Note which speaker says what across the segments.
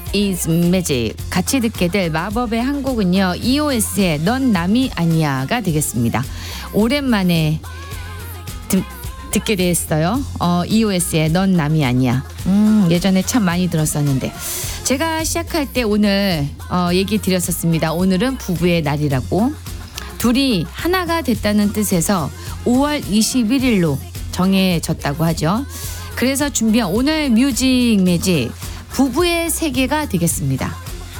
Speaker 1: is magic. 같이 듣게 될 마법의 한 곡은요. EOS의 넌 남이 아니야가 되겠습니다. 오랜만에 듣게 됐어요. EOS의 넌 남이 아니야. 예전에 참 많이 들었었는데 제가 시작할 때 오늘 얘기 드렸었습니다. 오늘은 부부의 날이라고. 둘이 하나가 됐다는 뜻에서 5월 21일로 정해졌다고 하죠. 그래서 준비한 오늘 뮤직 매직 부부의 세계가 되겠습니다.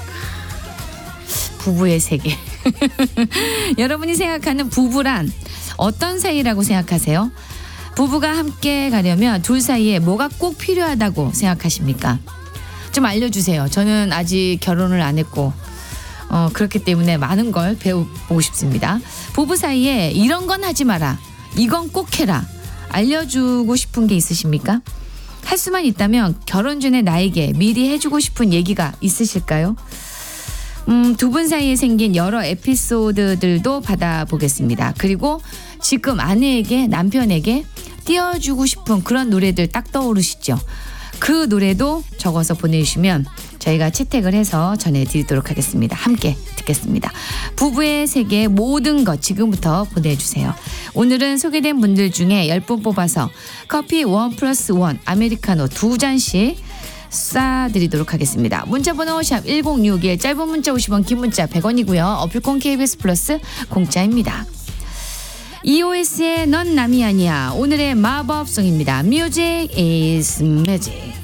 Speaker 1: 부부의 세계. 여러분이 생각하는 부부란 어떤 사이라고 생각하세요? 부부가 함께 가려면 둘 사이에 뭐가 꼭 필요하다고 생각하십니까? 좀 알려주세요. 저는 아직 결혼을 안 했고 그렇기 때문에 많은 걸 배워보고 싶습니다. 부부 사이에 이런 건 하지 마라. 이건 꼭 해라. 알려주고 싶은 게 있으십니까? 할 수만 있다면 결혼 전에 나에게 미리 해주고 싶은 얘기가 있으실까요? 두 분 사이에 생긴 여러 에피소드들도 받아보겠습니다. 그리고 지금 아내에게 남편에게 띄워주고 싶은 그런 노래들 딱 떠오르시죠? 그 노래도 적어서 보내주시면 저희가 채택을 해서 전해드리도록 하겠습니다. 함께 듣겠습니다. 부부의 세계 모든 것 지금부터 보내주세요. 오늘은 소개된 분들 중에 10분 뽑아서 커피 1+1 아메리카노 2잔씩 쏴드리도록 하겠습니다. 문자번호 샵 1061 짧은 문자 50원 긴 문자 100원이고요. 어플콘 KBS 플러스 공짜입니다. EOS의 넌 남이 아니야. 오늘의 마법송입니다. Music is magic.